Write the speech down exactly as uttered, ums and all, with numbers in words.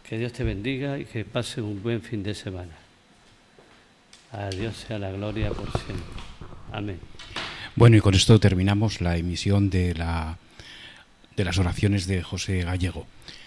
Que Dios te bendiga y que pase un buen fin de semana. A Dios sea la gloria por siempre. Amén. Bueno, y con esto terminamos la emisión de, la, de las oraciones de José Gallego.